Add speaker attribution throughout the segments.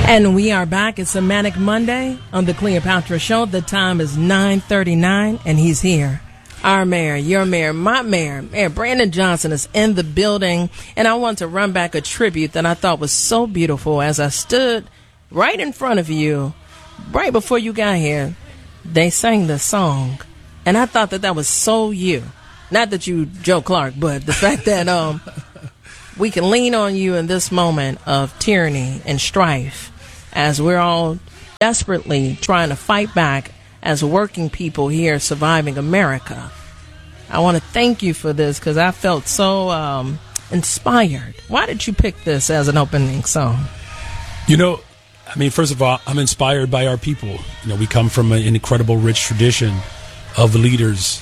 Speaker 1: And we are back. It's a Manic Monday on the Cleopatra Show. The time is 9:39, and he's here. Our mayor, your mayor, my mayor, Mayor Brandon Johnson is in the building. And I want to run back a tribute that I thought was so beautiful as I stood right in front of you, right before you got here. They sang the song, and I thought that was so you. Not that you, Joe Clark, but the fact that we can lean on you in this moment of tyranny and strife as we're all desperately trying to fight back as working people here surviving America. I want to thank you for this because I felt so inspired. Why did you pick this as an opening song?
Speaker 2: You know, I mean, first of all, I'm inspired by our people. You know, we come from an incredible, rich tradition of leaders,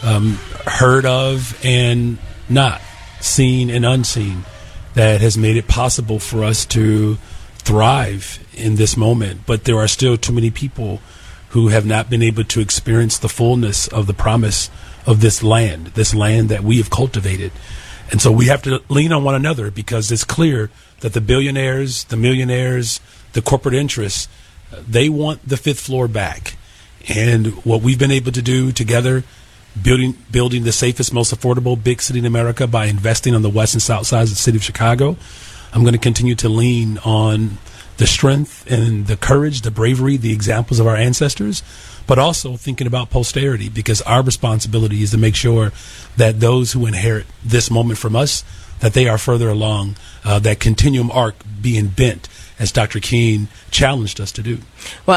Speaker 2: heard of and not, seen and unseen, that has made it possible for us to thrive in this moment. But there are still too many people who have not been able to experience the fullness of the promise of this land that we have cultivated. And so we have to lean on one another because it's clear that the billionaires, the millionaires, the corporate interests, they want the fifth floor back. And what we've been able to do together, building the safest, most affordable big city in America by investing on the west and south sides of the city of Chicago, I'm going to continue to lean on the strength and the courage, the bravery, the examples of our ancestors, but also thinking about posterity, because our responsibility is to make sure that those who inherit this moment from us, that they are further along that continuum arc being bent, as Dr. King challenged us to do.
Speaker 1: Well,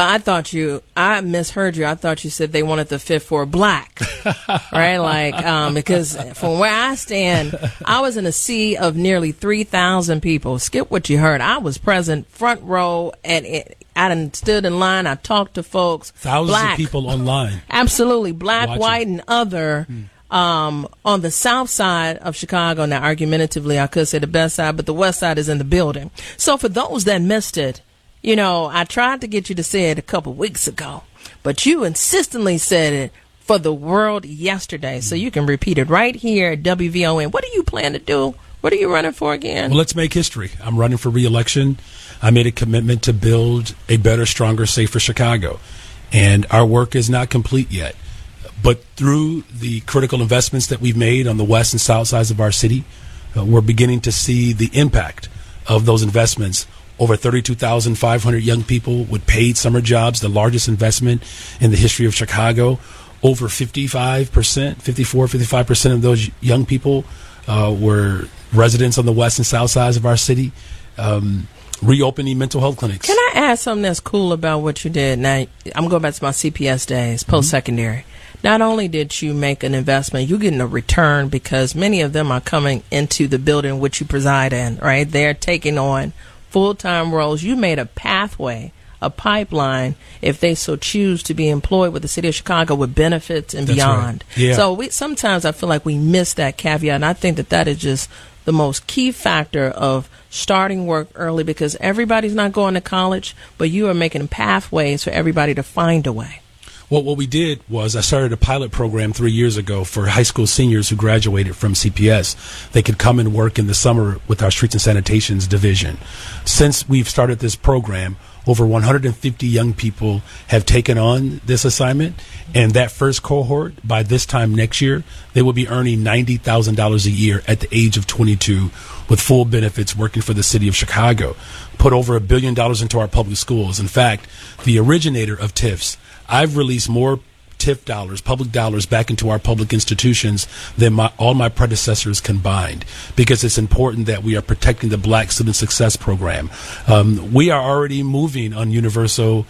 Speaker 1: I misheard you. I thought you said they wanted the fifth floor black, right? Like, because from where I stand, I was in a sea of nearly 3,000 people. Skip what you heard. I was present, front row, and I done stood in line. I talked to folks.
Speaker 2: Thousands of people online.
Speaker 1: Absolutely. Black,
Speaker 2: watching.
Speaker 1: White, and other. On the south side of Chicago, now argumentatively I could say the best side, but the west side is in the building. So for those that missed it, you know, I tried to get you to say it a couple weeks ago, but you insistently said it for the world yesterday. So you can repeat it right here at WVON. What do you plan to do? What are you running for again?
Speaker 2: Well, let's make history. I'm running for re-election. I made a commitment to build a better, stronger, safer Chicago. And our work is not complete yet. But through the critical investments that we've made on the west and south sides of our city, we're beginning to see the impact of those investments. Over 32,500 young people with paid summer jobs, the largest investment in the history of Chicago. Over 55% of those young people were residents on the west and south sides of our city. Reopening mental health clinics.
Speaker 1: Can I add something that's cool about what you did? Now, I'm going back to my CPS days, post-secondary. Not only did you make an investment, you're getting a return because many of them are coming into the building which you preside in, right? They're taking on full-time roles. You made a pathway, a pipeline, if they so choose to be employed with the city of Chicago with benefits and beyond.
Speaker 2: Right. Yeah.
Speaker 1: So sometimes I feel like we miss that caveat, and I think that is just the most key factor of starting work early because everybody's not going to college, but you are making pathways for everybody to find a way.
Speaker 2: Well, what we did was I started a pilot program 3 years ago for high school seniors who graduated from CPS. They could come and work in the summer with our Streets and Sanitations division. Since we've started this program, over 150 young people have taken on this assignment, and that first cohort, by this time next year, they will be earning $90,000 a year at the age of 22 with full benefits working for the city of Chicago. Put over $1 billion into our public schools. In fact, the originator of TIFs, I've released more TIF dollars, public dollars, back into our public institutions than all my predecessors combined, because it's important that we are protecting the Black Student Success Program. We are already moving on universal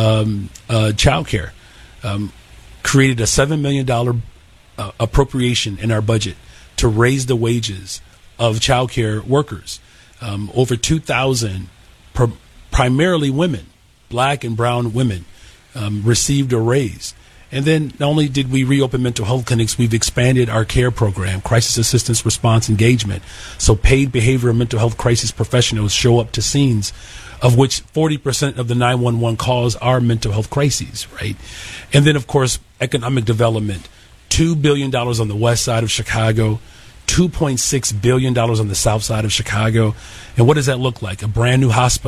Speaker 2: child care. Created a $7 million appropriation in our budget to raise the wages of child care workers. Over 2,000, primarily women, Black and brown women, received a raise. And then not only did we reopen mental health clinics, we've expanded our care program, crisis assistance response engagement. So paid behavioral and mental health crisis professionals show up to scenes of which 40% of the 911 calls are mental health crises, right? And then, of course, economic development, $2 billion on the west side of Chicago, $2.6 billion on the south side of Chicago. And what does that look like? A brand new hospital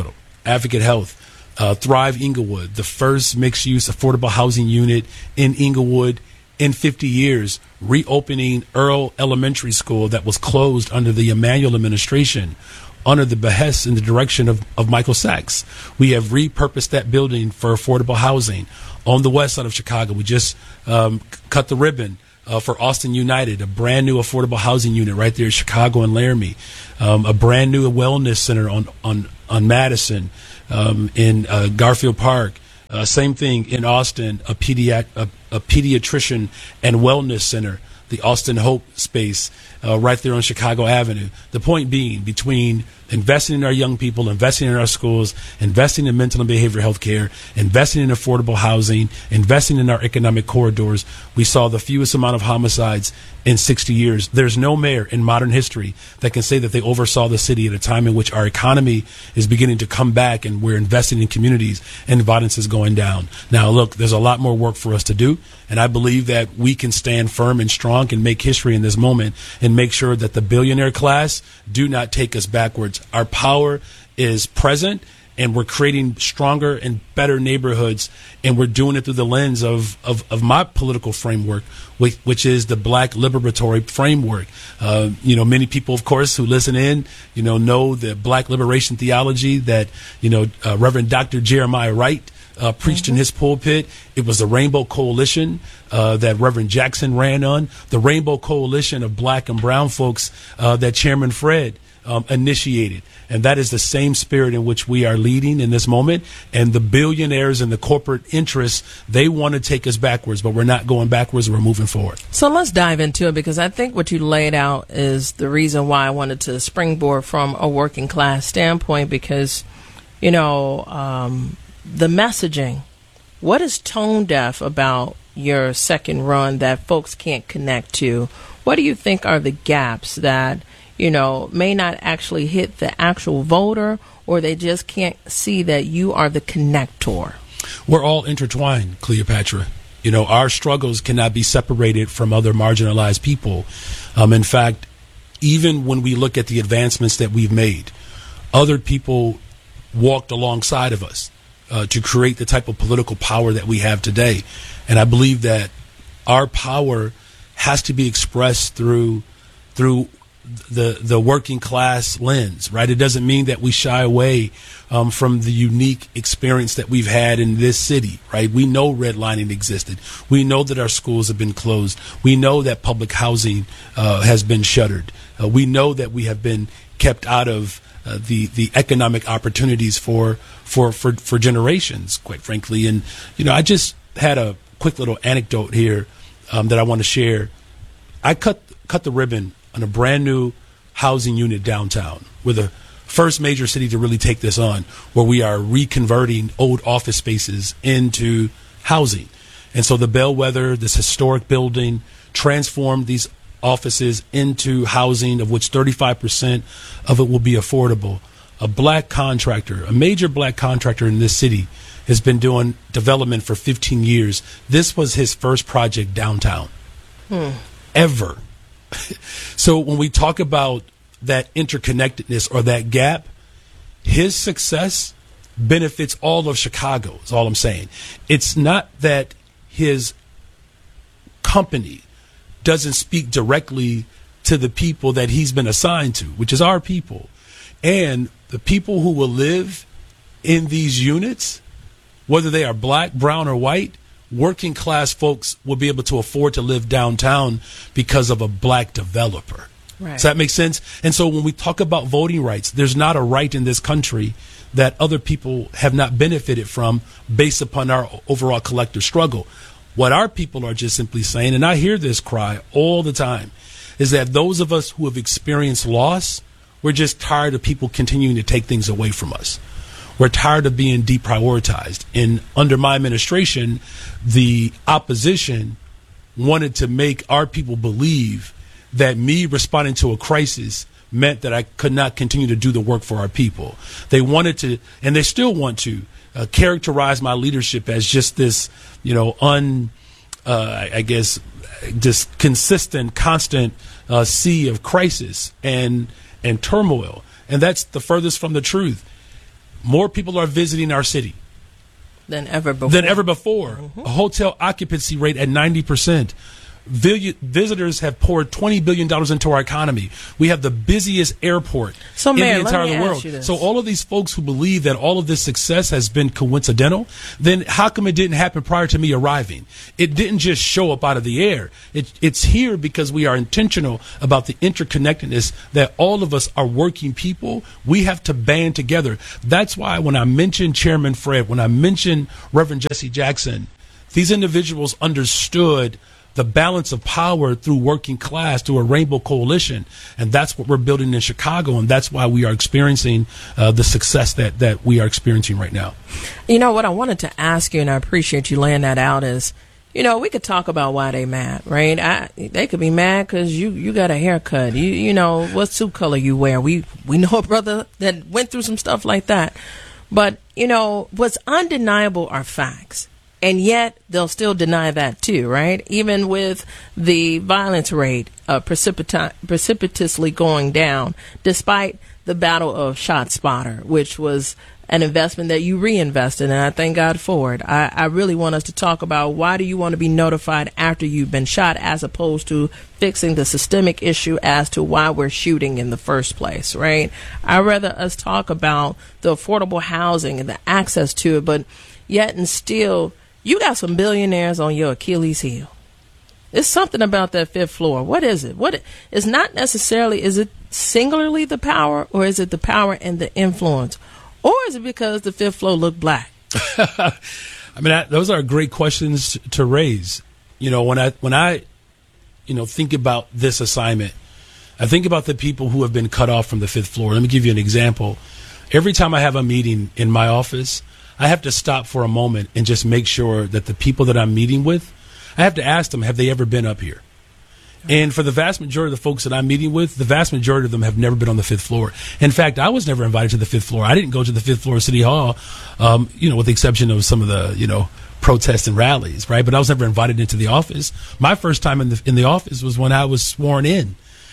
Speaker 2: Advocate Health, Thrive Inglewood, the first mixed-use affordable housing unit in Inglewood in 50 years, reopening Earl Elementary School that was closed under the Emanuel administration, under the behest and the direction of Michael Sachs. We have repurposed that building for affordable housing. On the west side of Chicago, we just cut the ribbon for Austin United, a brand new affordable housing unit right there in Chicago and Laramie, a brand new wellness center on Madison, in Garfield Park. Same thing in Austin, a pediatrician and wellness center, the Austin Hope space, right there on Chicago Avenue. The point being, between investing in our young people, investing in our schools, investing in mental and behavioral health care, investing in affordable housing, investing in our economic corridors, we saw the fewest amount of homicides in 60 years. There's no mayor in modern history that can say that they oversaw the city at a time in which our economy is beginning to come back and we're investing in communities and violence is going down. Now, look, there's a lot more work for us to do, and I believe that we can stand firm and strong and make history in this moment and make sure that the billionaire class do not take us backwards. Our power is present, and we're creating stronger and better neighborhoods, and we're doing it through the lens of my political framework, which is the Black liberatory framework. Many people, of course, who listen in, know the Black liberation theology that, Reverend Dr. Jeremiah Wright preached in his pulpit. It was the Rainbow Coalition that Reverend Jackson ran on, the Rainbow Coalition of Black and brown folks that Chairman Fred initiated. And that is the same spirit in which we are leading in this moment. And the billionaires and the corporate interests, they want to take us backwards, but we're not going backwards. We're moving forward.
Speaker 1: So let's dive into it, because I think what you laid out is the reason why I wanted to springboard from a working class standpoint, because, the messaging, what is tone deaf about your second run that folks can't connect to? What do you think are the gaps that may not actually hit the actual voter, or they just can't see that you are the connector?
Speaker 2: We're all intertwined, Cleopatra. Our struggles cannot be separated from other marginalized people. In fact, even when we look at the advancements that we've made, other people walked alongside of us to create the type of political power that we have today. And I believe that our power has to be expressed through the working class lens, right? It doesn't mean that we shy away from the unique experience that we've had in this city, right? We know redlining existed. We know that our schools have been closed. We know that public housing has been shuttered. We know that we have been kept out of the economic opportunities for generations, quite frankly. And I just had a quick little anecdote here that I want to share. I cut the ribbon on a brand new housing unit downtown. We're the first major city to really take this on, where we are reconverting old office spaces into housing. And so the Bellwether, this historic building, transformed these offices into housing, of which 35% of it will be affordable. A black contractor, a major black contractor in this city, has been doing development for 15 years. This was his first project downtown ever. So when we talk about that interconnectedness or that gap, his success benefits all of Chicago, is all I'm saying. It's not that his company doesn't speak directly to the people that he's been assigned to, which is our people. And the people who will live in these units, whether they are black, brown, or white, working class folks will be able to afford to live downtown because of a black developer. Right. Does that make sense? And so when we talk about voting rights, there's not a right in this country that other people have not benefited from based upon our overall collective struggle. What our people are just simply saying, and I hear this cry all the time, is that those of us who have experienced loss, we're just tired of people continuing to take things away from us. We're tired of being deprioritized. And under my administration, the opposition wanted to make our people believe that me responding to a crisis meant that I could not continue to do the work for our people. They wanted to, and they still want to, characterize my leadership as just this, just consistent, constant sea of crisis and turmoil. And that's the furthest from the truth. more people are visiting our city
Speaker 1: than ever before.
Speaker 2: Mm-hmm. A hotel occupancy rate at 90%. Visitors have poured $20 billion into our economy. We have the busiest airport in the entire world. So all of these folks who believe that all of this success has been coincidental, then how come it didn't happen prior to me arriving? It didn't just show up out of the air. It's here because we are intentional about the interconnectedness that all of us are working people. We have to band together. That's why when I mentioned Chairman Fred, when I mentioned Reverend Jesse Jackson, these individuals understood the balance of power through working class, through a rainbow coalition. And that's what we're building in Chicago. And that's why we are experiencing the success that we are experiencing right now.
Speaker 1: You know, what I wanted to ask you, and I appreciate you laying that out, is, you know, we could talk about why they mad, right? They could be mad because you got a haircut. You know, what suit color you wear. We know a brother that went through some stuff like that. But, you know, what's undeniable are facts. And yet they'll still deny that too, right? Even with the violence rate precipitously going down, despite the battle of ShotSpotter, which was an investment that you reinvested, and I thank God for it. I really want us to talk about why do you want to be notified after you've been shot, as opposed to fixing the systemic issue as to why we're shooting in the first place, right? I'd rather us talk about the affordable housing and the access to it, but yet and still, you got some billionaires on your Achilles heel. It's something about that fifth floor. What is it? It's not necessarily, is it singularly the power, or is it the power and the influence? Or is it because the fifth floor looked black?
Speaker 2: I mean, those are great questions to raise. You know, when I think about this assignment, I think about the people who have been cut off from the fifth floor. Let me give you an example. Every time I have a meeting in my office, I have to stop for a moment and just make sure that the people that I'm meeting with, I have to ask them, have they ever been up here? And for the vast majority of the folks that I'm meeting with, the vast majority of them have never been on the fifth floor. In fact, I was never invited to the fifth floor. I didn't go to the fifth floor of City Hall, with the exception of some of the, protests and rallies, right? But I was never invited into the office. My first time in the office was when I was sworn in.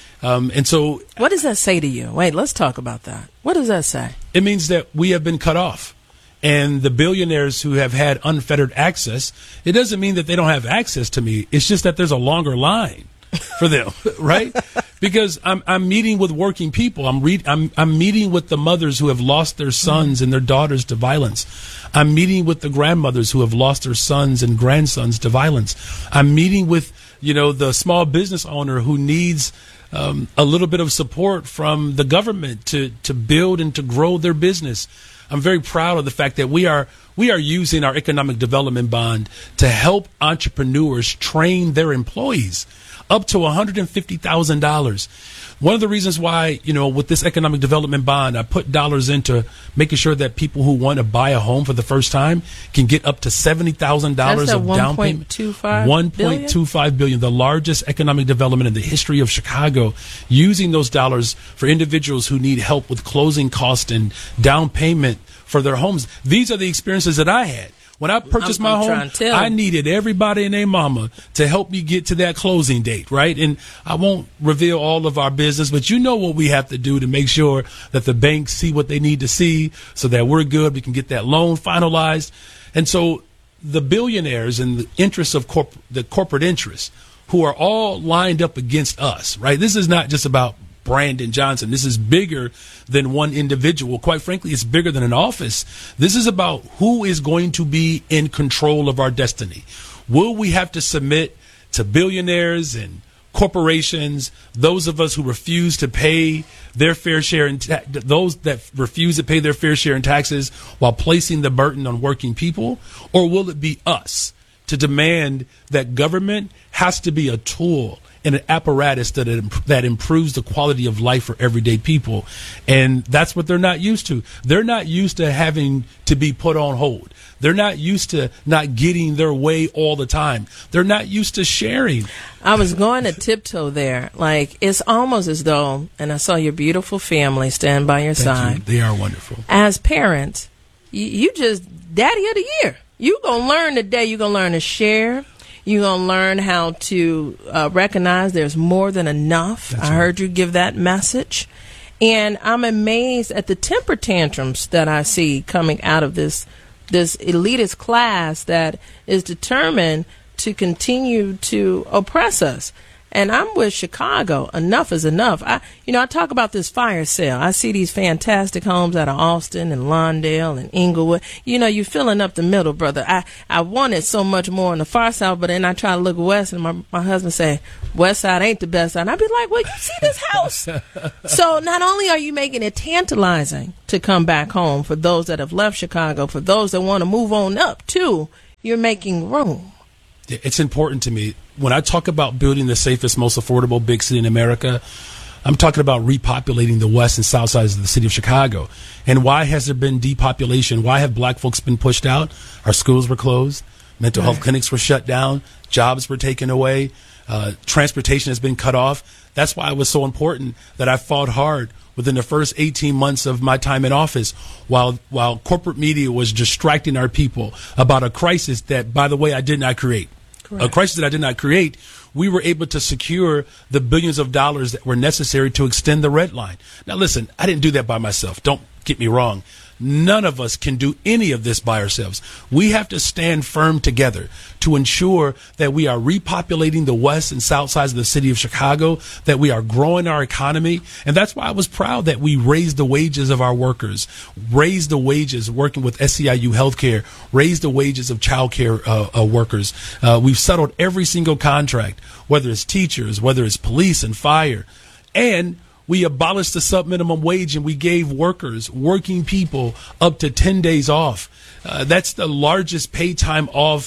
Speaker 2: And so,
Speaker 1: what does that say to you? Wait, let's talk about that. What does that say?
Speaker 2: It means that we have been cut off. And the billionaires who have had unfettered access, it doesn't mean that they don't have access to me. It's just that there's a longer line for them, right? Because I'm meeting with working people. I'm meeting with the mothers who have lost their sons and their daughters to violence. I'm meeting with the grandmothers who have lost their sons and grandsons to violence. I'm meeting with, the small business owner who needs a little bit of support from the government to build and to grow their business. I'm very proud of the fact that we are using our economic development bond to help entrepreneurs train their employees up to $150,000. One of the reasons why, with this economic development bond, I put dollars into making sure that people who want to buy a home for the first time can get up to $70,000 of down payment. $1.25 billion, the largest economic development in the history of Chicago, using those dollars for individuals who need help with closing costs and down payment for their homes. These are the experiences that I had. When I purchased my home, I needed everybody and their mama to help me get to that closing date, right? And I won't reveal all of our business, but you know what we have to do to make sure that the banks see what they need to see so that we're good. We can get that loan finalized. And so the billionaires and the interests of the corporate interests who are all lined up against us, right? This is not just about Brandon Johnson. This is bigger than one individual. Quite frankly, it's bigger than an office. This is about who is going to be in control of our destiny. Will we have to submit to billionaires and corporations, those of us who refuse to pay their fair share, those that refuse to pay their fair share in taxes while placing the burden on working people? Or will it be us to demand that government has to be a tool and an apparatus that improves the quality of life for everyday people? And that's what they're not used to. They're not used to having to be put on hold. They're not used to not getting their way all the time. They're not used to sharing.
Speaker 1: I was going to tiptoe there. Like, it's almost as though, and I saw your beautiful family stand by your side.
Speaker 2: They are wonderful.
Speaker 1: As parents, you just daddy of the year. You're going to learn today. You're going to learn to share. You're going to learn how to recognize there's more than enough. I heard you give that message. And I'm amazed at the temper tantrums that I see coming out of this elitist class that is determined to continue to oppress us. And I'm with Chicago. Enough is enough. I talk about this fire sale. I see these fantastic homes out of Austin and Lawndale and Inglewood. You're filling up the middle, brother. I wanted so much more on the far side, but then I try to look west, and my husband say, west side ain't the best side. And I'd be like, well, you see this house? So not only are you making it tantalizing to come back home for those that have left Chicago, for those that want to move on up, too, you're making room.
Speaker 2: It's important to me. When I talk about building the safest, most affordable big city in America, I'm talking about repopulating the west and south sides of the city of Chicago. And why has there been depopulation? Why have black folks been pushed out? Our schools were closed. Mental health clinics were shut down. Jobs were taken away. Transportation has been cut off. That's why it was so important that I fought hard within the first 18 months of my time in office while corporate media was distracting our people about a crisis that, by the way, I did not create. Correct. A crisis that I did not create. We were able to secure the billions of dollars that were necessary to extend the red line. Now, listen, I didn't do that by myself. Don't get me wrong. None of us can do any of this by ourselves. We have to stand firm together to ensure that we are repopulating the west and south sides of the city of Chicago, that we are growing our economy. And that's why I was proud that we raised the wages of our workers, raised the wages working with SEIU Healthcare, raised the wages of child care workers. We've settled every single contract, whether it's teachers, whether it's police and fire. And we abolished the sub-minimum wage, and we gave working people, up to 10 days off. That's the largest pay time off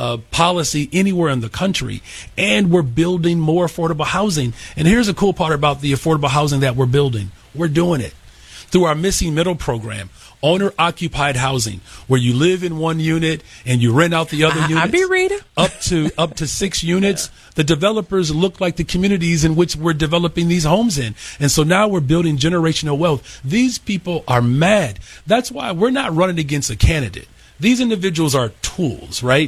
Speaker 2: policy anywhere in the country. And we're building more affordable housing. And here's the cool part about the affordable housing that we're building. We're doing it through our Missing Middle program. Owner-occupied housing, where you live in one unit and you rent out the other units.
Speaker 1: I be reading.
Speaker 2: Up to 6 units. Yeah. The developers look like the communities in which we're developing these homes in. And so now we're building generational wealth. These people are mad. That's why we're not running against a candidate. These individuals are tools, right?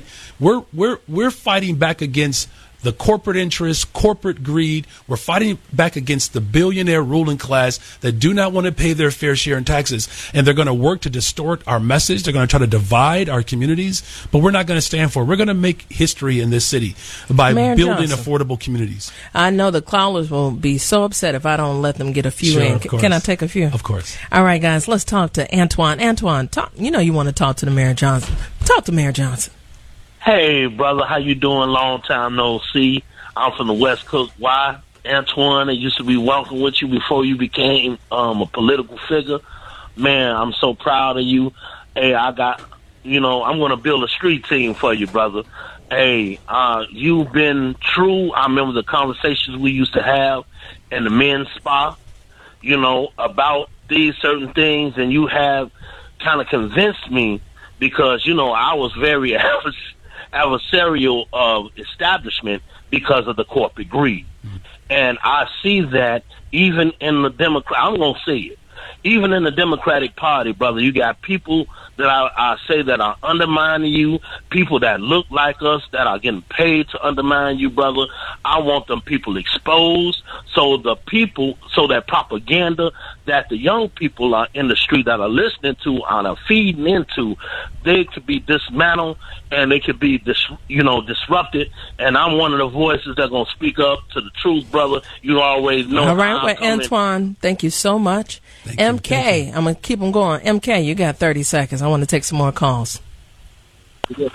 Speaker 2: We're fighting back against the corporate interests, corporate greed. We're fighting back against the billionaire ruling class that do not want to pay their fair share in taxes. And they're going to work to distort our message. They're going to try to divide our communities. But we're not going to stand for it. We're going to make history in this city by building affordable communities.
Speaker 1: I know the callers will be so upset if I don't let them get a few in. Can I take a few?
Speaker 2: Of course.
Speaker 1: All right, guys, let's talk to Antoine. Antoine, you want to talk to the Mayor Johnson. Talk to Mayor Johnson.
Speaker 3: Hey, brother, how you doing? Long time no see. I'm from the West Coast. Why? Antoine, I used to be walking with you before you became a political figure. Man, I'm so proud of you. Hey, I'm going to build a street team for you, brother. Hey, you've been true. I remember the conversations we used to have in the men's spa, about these certain things, and you have kind of convinced me because, I was very adversarial of establishment because of the corporate greed. And I see that even in the I'm going to say it, even in the Democratic Party, brother, you got people that I say that are undermining you, people that look like us that are getting paid to undermine you, brother. I want them people exposed so that propaganda that the young people are in the street that are listening to and are feeding into, they could be dismantled and they could be disrupted. And I'm one of the voices that going to speak up to the truth, brother. You always know.
Speaker 1: All right, well, Antoine, thank you so much. MK, I'm going to keep them going. MK, you got 30 seconds. I want to take some more calls.
Speaker 4: Yeah.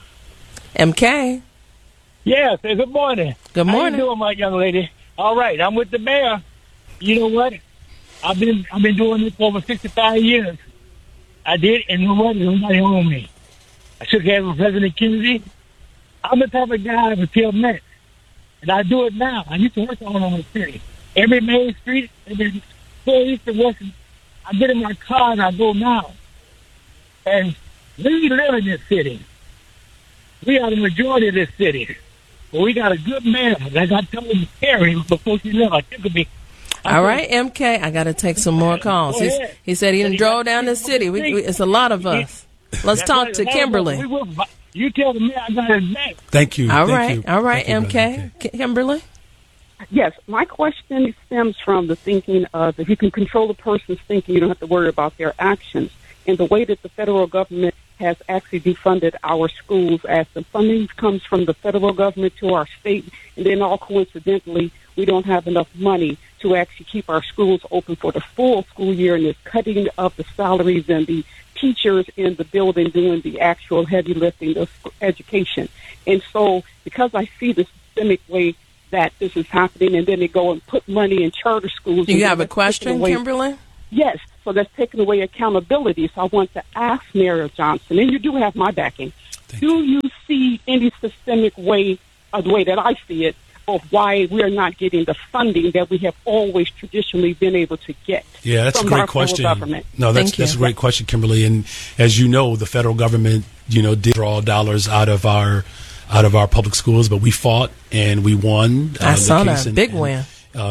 Speaker 1: MK.
Speaker 4: Yes, good morning.
Speaker 1: Good morning.
Speaker 4: How you doing, my young lady? All right, I'm with the mayor. You know what? I've been doing this for over 65 years. I did, and you know what? Nobody owned me. I shook hands with President Kennedy. I'm the type of guy who tell next. And I do it now. I used to work all over the city. Every main street, every east and west, I get in my car and I go now. And we live in this city. We are the majority of this city. But we got a good mayor. Like I told him, Terry, before she left, I took me.
Speaker 1: All right, MK, I got to take some more calls. He said he didn't drove down the city. It's a lot of us. Let's talk to Kimberly.
Speaker 4: You tell the mayor I got his back.
Speaker 2: Thank you.
Speaker 1: All right, MK. Kimberly?
Speaker 5: Yes, my question stems from the thinking of if you can control a person's thinking, you don't have to worry about their actions. And the way that the federal government has actually defunded our schools, as the funding comes from the federal government to our state, and then all coincidentally, we don't have enough money to actually keep our schools open for the full school year, and it's cutting of the salaries and the teachers in the building doing the actual heavy lifting of education. And so because I see the systemic way that this is happening, and then they go and put money in charter schools.
Speaker 1: Do you have a question, Kimberly?
Speaker 5: Yes. So that's taking away accountability. So I want to ask Mayor Johnson, and you do have my backing, do you see any systemic way, the way that I see it, of why we are not getting the funding that we have always traditionally been able to get?
Speaker 2: Yeah, that's
Speaker 5: from
Speaker 2: a great
Speaker 5: our
Speaker 2: question.
Speaker 5: Government?
Speaker 2: No, that's a great question, Kimberly. And as you know, the federal government, did draw dollars out of our public schools, but we fought and we won.
Speaker 1: I saw that big win.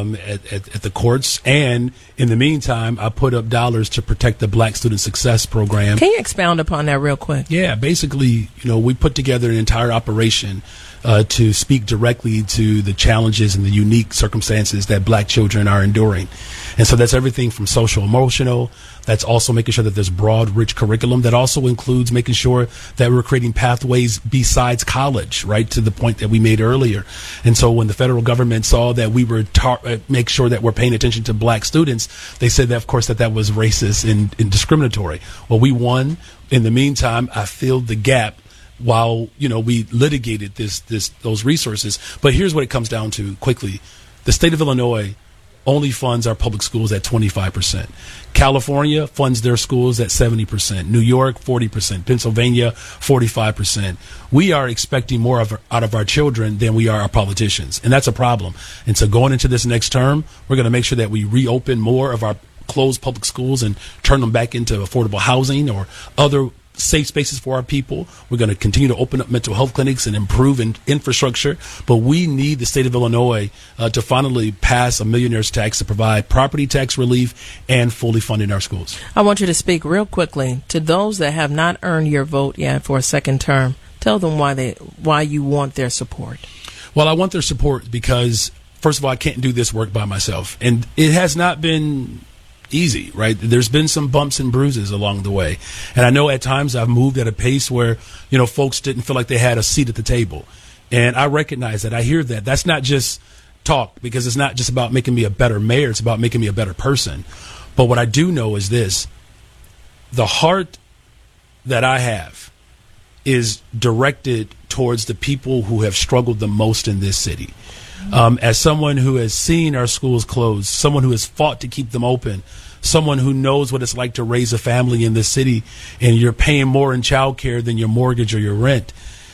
Speaker 2: At the courts, and in the meantime, I put up dollars to protect the Black Student Success Program.
Speaker 1: Can you expound upon that real quick?
Speaker 2: Yeah, basically, we put together an entire operation to speak directly to the challenges and the unique circumstances that Black children are enduring. And so that's everything from social, emotional. That's also making sure that there's broad, rich curriculum. That also includes making sure that we're creating pathways besides college, right, to the point that we made earlier. And so when the federal government saw that we were make sure that we're paying attention to Black students, they said that, of course, that was racist and discriminatory. Well, we won. In the meantime, I filled the gap while, we litigated those resources. But here's what it comes down to quickly. The state of Illinois only funds our public schools at 25%. California funds their schools at 70%. New York, 40%. Pennsylvania, 45%. We are expecting more out of our children than we are our politicians. And that's a problem. And so going into this next term, we're going to make sure that we reopen more of our closed public schools and turn them back into affordable housing or other safe spaces for our people. We're going to continue to open up mental health clinics and improve infrastructure. But we need the state of Illinois to finally pass a millionaire's tax to provide property tax relief and fully funding our schools.
Speaker 1: I want you to speak real quickly to those that have not earned your vote yet for a second term. Tell them why you want their support.
Speaker 2: Well, I want their support because, first of all, I can't do this work by myself. And it has not been easy, right? There's been some bumps and bruises along the way. And I know at times I've moved at a pace where, folks didn't feel like they had a seat at the table. And I recognize that. I hear that. That's not just talk, because it's not just about making me a better mayor. It's about making me a better person. But what I do know is this: the heart that I have is directed towards the people who have struggled the most in this city. As someone who has seen our schools closed, someone who has fought to keep them open, someone who knows what it's like to raise a family in this city, and you're paying more in child care than your mortgage or your rent,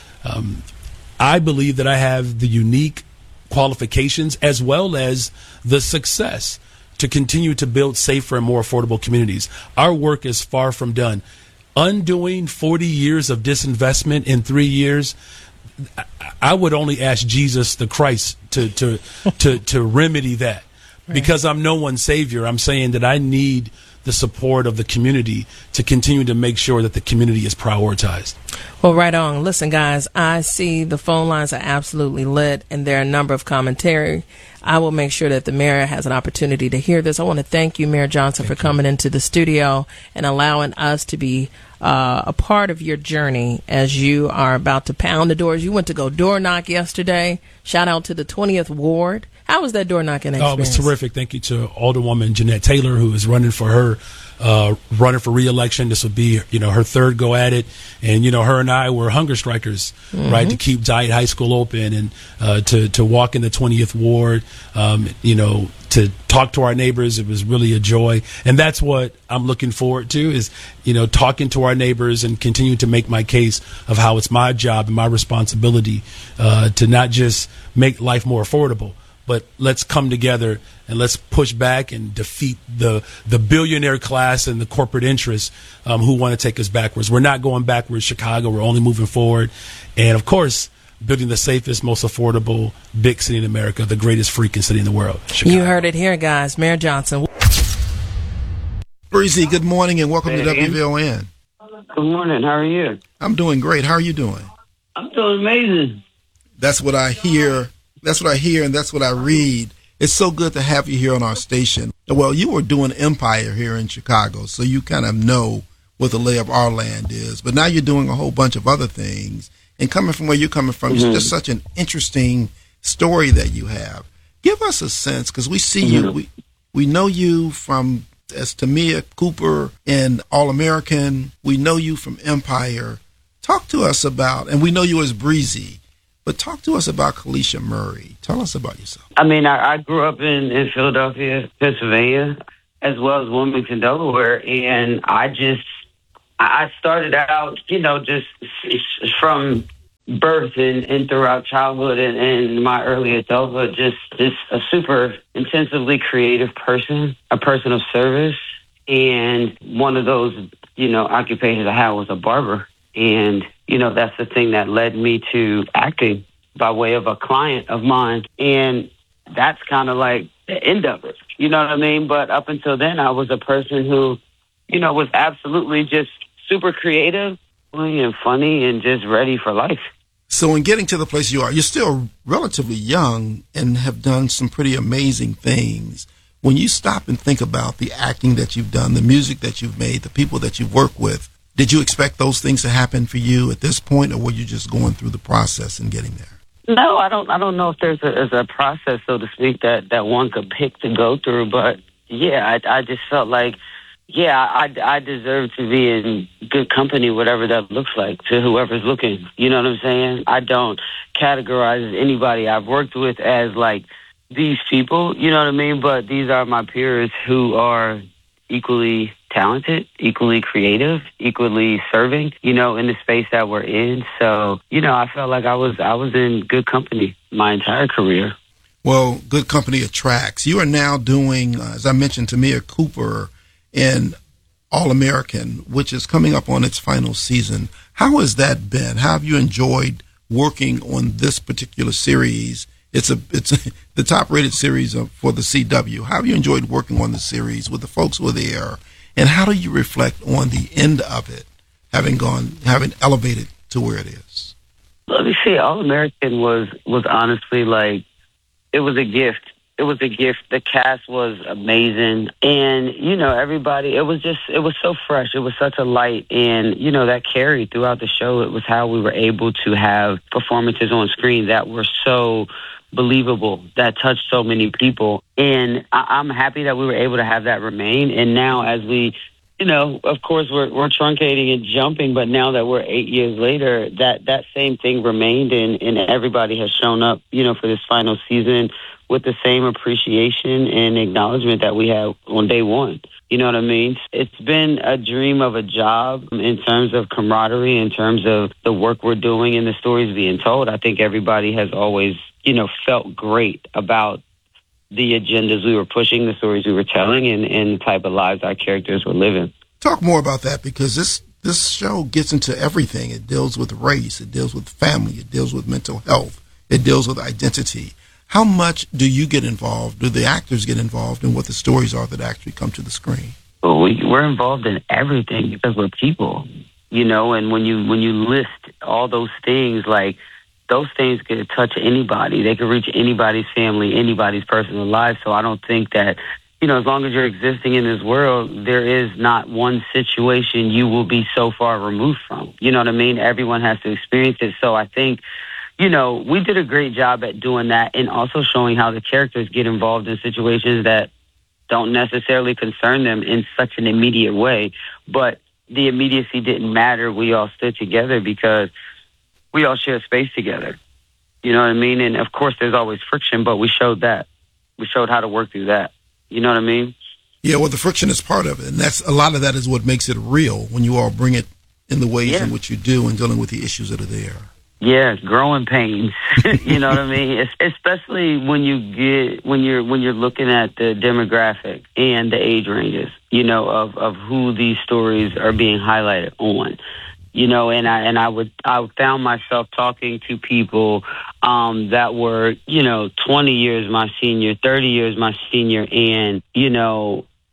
Speaker 2: I believe that I have the unique qualifications as well as the success to continue to build safer and more affordable communities. Our work is far from done. Undoing 40 years of disinvestment in 3 years, I would only ask Jesus the Christ to remedy that. Right. Because I'm no one's savior. I'm saying that I need the support of the community to continue to make sure that the community is prioritized.
Speaker 1: Well, right on. Listen, guys, I see the phone lines are absolutely lit, and there are a number of commentary. I will make sure that the mayor has an opportunity to hear this. I want to thank you, Mayor Johnson, for coming into the studio and allowing us to be a part of your journey as you are about to pound the doors. You went to go door knock yesterday. Shout out to the 20th Ward. How was that door knocking experience?
Speaker 2: Oh, it was terrific. Thank you to Alderwoman Jeanette Taylor, who is running for re-election. This will be, her third go at it. And, her and I were hunger strikers, right, to keep Dyett High School open and to walk in the 20th Ward, to talk to our neighbors. It was really a joy. And that's what I'm looking forward to is, talking to our neighbors and continue to make my case of how it's my job and my responsibility to not just make life more affordable, but let's come together and let's push back and defeat the billionaire class and the corporate interests who want to take us backwards. We're not going backwards, Chicago. We're only moving forward. And, of course, building the safest, most affordable big city in America, the greatest freaking city in the world, Chicago.
Speaker 1: You heard it here, guys. Mayor Johnson.
Speaker 6: Breezy, good morning and welcome to WVON.
Speaker 7: Good morning. How are you?
Speaker 6: I'm doing great. How are you doing?
Speaker 7: I'm doing amazing.
Speaker 6: That's what I hear. That's what I hear, and that's what I read. It's so good to have you here on our station. Well, you were doing Empire here in Chicago, so you kind of know what the lay of our land is. But now you're doing a whole bunch of other things. And coming from where you're coming from, it's just such an interesting story that you have. Give us a sense, because we see you, we know you from as Tamia Cooper in All American. We know you from Empire. Talk to us about, and we know you as Breezy, but talk to us about Kalisha Murray. Tell us about yourself.
Speaker 7: I mean, I grew up in Philadelphia, Pennsylvania, as well as Wilmington, Delaware, and I started out, just from birth and throughout childhood and my early adulthood, just a super intensively creative person, a person of service. And one of those, occupations I had was a barber. And, that's the thing that led me to acting by way of a client of mine. And that's kind of like the end of it. You know what I mean? But up until then, I was a person who, was absolutely just super creative and funny and just ready for life.
Speaker 6: So in getting to the place you are, you're still relatively young and have done some pretty amazing things. When you stop and think about the acting that you've done, the music that you've made, the people that you've worked with, did you expect those things to happen for you at this point, or were you just going through the process and getting there?
Speaker 7: No, I don't know if there's a process, so to speak, that one could pick to go through. But yeah, I just felt like, I deserve to be in good company, whatever that looks like, to whoever's looking. You know what I'm saying? I don't categorize anybody I've worked with as like these people, you know what I mean? But these are my peers who are equally talented, equally creative, equally serving, in the space that we're in. So, I felt like I was in good company my entire career.
Speaker 6: Well, good company attracts. You are now doing, as I mentioned, Tamia Cooper in All American, which is coming up on its final season. How has that been? How have you enjoyed working on this particular series? It's the top rated series for the CW. How have you enjoyed working on the series with the folks who are there? And how do you reflect on the end of it, having elevated to where it is?
Speaker 7: Let me see. All American was honestly like, it was a gift. It was a gift. The cast was amazing. And, everybody, it was so fresh. It was such a light. And, that carried throughout the show. It was how we were able to have performances on screen that were so believable, that touched so many people. And I'm happy that we were able to have that remain. And now as we, of course, we're truncating and jumping, but now that we're 8 years later, that same thing remained. And everybody has shown up, for this final season with the same appreciation and acknowledgement that we had on day one. You know what I mean? It's been a dream of a job in terms of camaraderie, in terms of the work we're doing and the stories being told. I think everybody has always, felt great about the agendas we were pushing, the stories we were telling, and the type of lives our characters were living.
Speaker 6: Talk more about that, because this show gets into everything. It deals with race, it deals with family, it deals with mental health, it deals with identity. How much do you get involved? Do the actors get involved in what the stories are that actually come to the screen?
Speaker 7: Well, we're involved in everything because we're people, and when you list all those things, like, those things could touch anybody. They could reach anybody's family, anybody's personal life. So I don't think that, as long as you're existing in this world, there is not one situation you will be so far removed from. You know what I mean? Everyone has to experience it. So I think, we did a great job at doing that, and also showing how the characters get involved in situations that don't necessarily concern them in such an immediate way. But the immediacy didn't matter. We all stood together because we all share space together. You know what I mean? And of course there's always friction, but we showed that. We showed how to work through that. You know what I mean?
Speaker 6: Yeah, well, the friction is part of it. And a lot of that is what makes it real, when you all bring it in the ways in which you do and dealing with the issues that are there.
Speaker 7: Yeah, growing pains. You know what I mean? Especially when you're looking at the demographic and the age ranges, of who these stories are being highlighted on. And I found myself talking to people that were, 20 years my senior, 30 years my senior, and,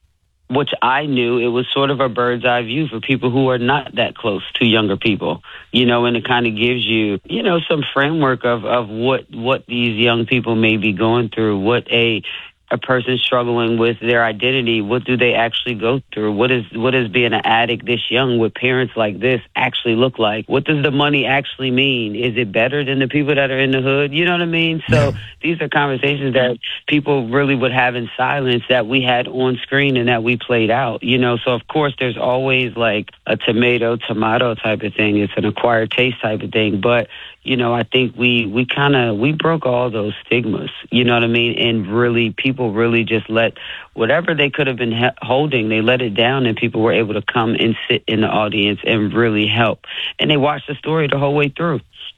Speaker 7: which I knew it was sort of a bird's eye view for people who are not that close to younger people. you know, and it kind of gives you, you know, some framework of what these young people may be going through, what a person struggling with their identity, what do they actually go through? What is being an addict this young with parents like this actually look like? What does the money actually mean? Is it better than the people that are in the hood? You know what I mean? So these are conversations that people really would have in silence that we had on screen and that we played out, you know? So of course there's always like a tomato type of thing. It's an acquired taste type of thing. But, you know, I think we broke all those stigmas, you know what I mean? And really, people really just let whatever they could have been holding, they let it down, and people were able to come and sit in the audience and really help. And they watched the story the whole way through.